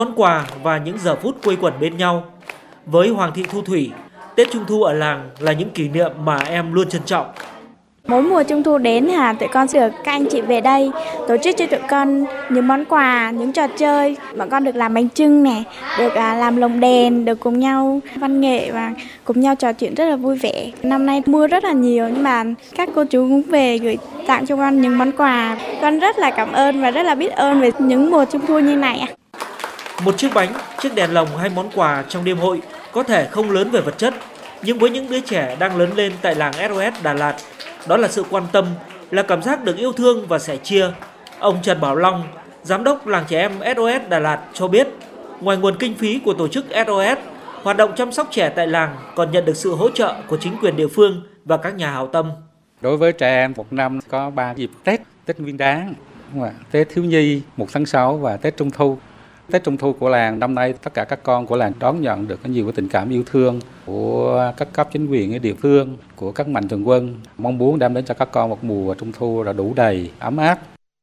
Món quà và những giờ phút quây quần bên nhau. Với Hoàng Thị Thu Thủy, Tết Trung thu ở làng là những kỷ niệm mà em luôn trân trọng. Mỗi mùa Trung thu đến tụi con được các anh chị về đây tổ chức cho tụi con những món quà, những trò chơi. Bọn con được làm bánh chưng nè, được làm lồng đèn, được cùng nhau văn nghệ và cùng nhau trò chuyện rất là vui vẻ. Năm nay mưa rất là nhiều nhưng mà các cô chú cũng về gửi tặng cho con những món quà. Con rất là cảm ơn và rất là biết ơn về những mùa Trung thu như này. Một chiếc bánh, chiếc đèn lồng hay món quà trong đêm hội có thể không lớn về vật chất, nhưng với những đứa trẻ đang lớn lên tại làng SOS Đà Lạt, đó là sự quan tâm, là cảm giác được yêu thương và sẻ chia. Ông Trần Bảo Long, giám đốc làng trẻ em SOS Đà Lạt cho biết, ngoài nguồn kinh phí của tổ chức SOS, hoạt động chăm sóc trẻ tại làng còn nhận được sự hỗ trợ của chính quyền địa phương và các nhà hảo tâm. Đối với trẻ em, một năm có 3 dịp Tết: Tết Nguyên đán, Tết thiếu nhi 1 tháng 6 và Tết Trung thu. Tết Trung thu của làng năm nay, tất cả các con của làng đón nhận được nhiều cái tình cảm yêu thương của các cấp chính quyền ở địa phương, của các mạnh thường quân, mong muốn đem đến cho các con một mùa Trung thu là đủ đầy, ấm áp.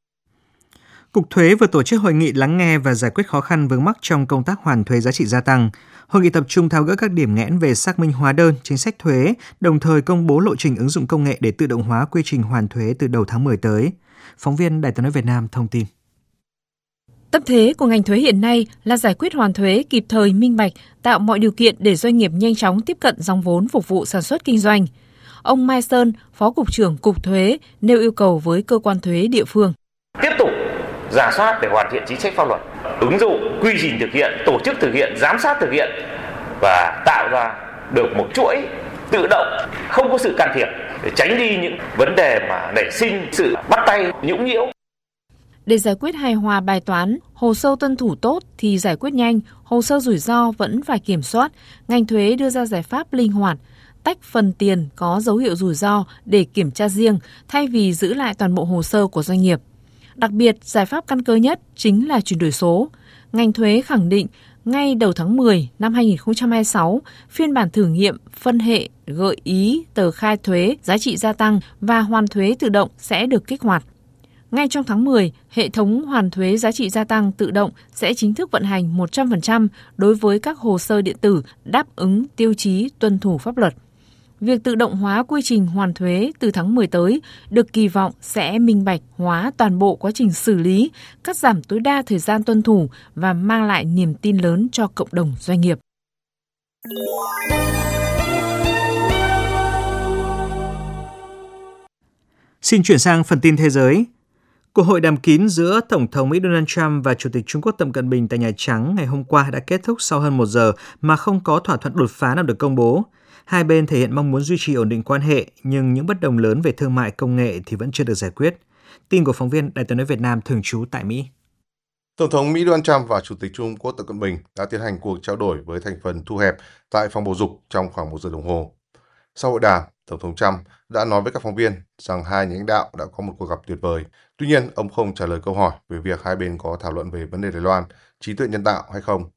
Cục Thuế vừa tổ chức hội nghị lắng nghe và giải quyết khó khăn vướng mắc trong công tác hoàn thuế giá trị gia tăng. Hội nghị tập trung tháo gỡ các điểm nghẽn về xác minh hóa đơn, chính sách thuế, đồng thời công bố lộ trình ứng dụng công nghệ để tự động hóa quy trình hoàn thuế từ đầu tháng 10 tới. Phóng viên Đài Tiếng nói Việt Nam thông tin. Tâm thế của ngành thuế hiện nay là giải quyết hoàn thuế kịp thời, minh bạch, tạo mọi điều kiện để doanh nghiệp nhanh chóng tiếp cận dòng vốn phục vụ sản xuất kinh doanh. Ông Mai Sơn, Phó Cục trưởng Cục Thuế, nêu yêu cầu với cơ quan thuế địa phương. Tiếp tục rà soát để hoàn thiện chính sách pháp luật, ứng dụng quy trình thực hiện, tổ chức thực hiện, giám sát thực hiện và tạo ra được một chuỗi tự động, không có sự can thiệp để tránh đi những vấn đề mà nảy sinh sự bắt tay nhũng nhiễu. Để giải quyết hài hòa bài toán, hồ sơ tuân thủ tốt thì giải quyết nhanh, hồ sơ rủi ro vẫn phải kiểm soát. Ngành thuế đưa ra giải pháp linh hoạt, tách phần tiền có dấu hiệu rủi ro để kiểm tra riêng thay vì giữ lại toàn bộ hồ sơ của doanh nghiệp. Đặc biệt, giải pháp căn cơ nhất chính là chuyển đổi số. Ngành thuế khẳng định ngay đầu tháng 10 năm 2026, phiên bản thử nghiệm phân hệ gợi ý tờ khai thuế giá trị gia tăng và hoàn thuế tự động sẽ được kích hoạt. Ngay trong tháng 10, hệ thống hoàn thuế giá trị gia tăng tự động sẽ chính thức vận hành 100% đối với các hồ sơ điện tử đáp ứng tiêu chí tuân thủ pháp luật. Việc tự động hóa quy trình hoàn thuế từ tháng 10 tới được kỳ vọng sẽ minh bạch hóa toàn bộ quá trình xử lý, cắt giảm tối đa thời gian tuân thủ và mang lại niềm tin lớn cho cộng đồng doanh nghiệp. Xin chuyển sang phần tin thế giới. Cuộc hội đàm kín giữa Tổng thống Mỹ Donald Trump và Chủ tịch Trung Quốc Tập Cận Bình tại Nhà Trắng ngày hôm qua đã kết thúc sau hơn 1 giờ mà không có thỏa thuận đột phá nào được công bố. Hai bên thể hiện mong muốn duy trì ổn định quan hệ, nhưng những bất đồng lớn về thương mại công nghệ thì vẫn chưa được giải quyết. Tin của phóng viên Đài Tiếng nói Việt Nam thường trú tại Mỹ. Tổng thống Mỹ Donald Trump và Chủ tịch Trung Quốc Tập Cận Bình đã tiến hành cuộc trao đổi với thành phần thu hẹp tại phòng bầu dục trong khoảng 1 giờ đồng hồ. Sau hội đàm, Tổng thống Trump đã nói với các phóng viên rằng hai nhà lãnh đạo đã có một cuộc gặp tuyệt vời. Tuy nhiên, ông không trả lời câu hỏi về việc hai bên có thảo luận về vấn đề Đài Loan, trí tuệ nhân tạo hay không.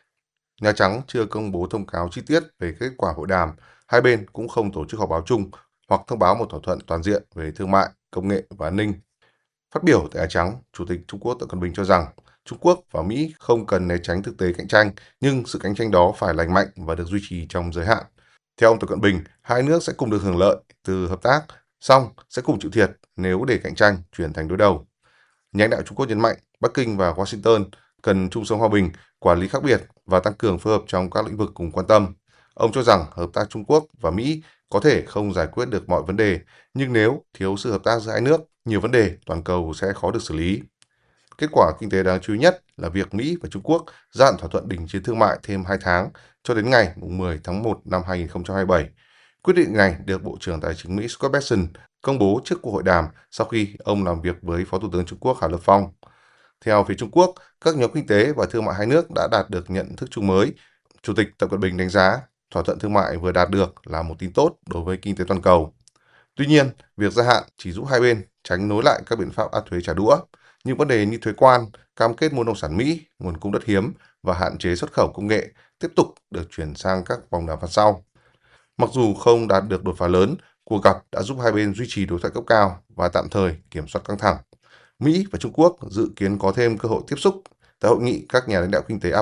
Nhà Trắng chưa công bố thông cáo chi tiết về kết quả hội đàm, hai bên cũng không tổ chức họp báo chung hoặc thông báo một thỏa thuận toàn diện về thương mại, công nghệ và an ninh. Phát biểu tại Nhà Trắng, Chủ tịch Trung Quốc Tập Cận Bình cho rằng Trung Quốc và Mỹ không cần né tránh thực tế cạnh tranh, nhưng sự cạnh tranh đó phải lành mạnh và được duy trì trong giới hạn. Theo ông Tập Cận Bình, hai nước sẽ cùng được hưởng lợi từ hợp tác, song sẽ cùng chịu thiệt nếu để cạnh tranh chuyển thành đối đầu. Nhà lãnh đạo Trung Quốc nhấn mạnh Bắc Kinh và Washington cần chung sống hòa bình, quản lý khác biệt và tăng cường phối hợp trong các lĩnh vực cùng quan tâm. Ông cho rằng hợp tác Trung Quốc và Mỹ có thể không giải quyết được mọi vấn đề, nhưng nếu thiếu sự hợp tác giữa hai nước, nhiều vấn đề toàn cầu sẽ khó được xử lý. Kết quả kinh tế đáng chú ý nhất là việc Mỹ và Trung Quốc gia hạn thỏa thuận đình chiến thương mại thêm 2 tháng cho đến ngày 10 tháng 1 năm 2027. Quyết định này được Bộ trưởng Tài chính Mỹ Scott Bessent công bố trước cuộc hội đàm sau khi ông làm việc với Phó Thủ tướng Trung Quốc Hà Lập Phong. Theo phía Trung Quốc, các nhóm kinh tế và thương mại hai nước đã đạt được nhận thức chung mới. Chủ tịch Tập Cận Bình đánh giá thỏa thuận thương mại vừa đạt được là một tin tốt đối với kinh tế toàn cầu. Tuy nhiên, việc gia hạn chỉ giúp hai bên tránh nối lại các biện pháp áp thuế trả đũa. Những vấn đề như thuế quan, cam kết mua nông sản Mỹ, nguồn cung đất hiếm và hạn chế xuất khẩu công nghệ tiếp tục được chuyển sang các vòng đàm phán sau. Mặc dù không đạt được đột phá lớn, cuộc gặp đã giúp hai bên duy trì đối thoại cấp cao và tạm thời kiểm soát căng thẳng. Mỹ và Trung Quốc dự kiến có thêm cơ hội tiếp xúc Tại hội nghị, các nhà lãnh đạo kinh tế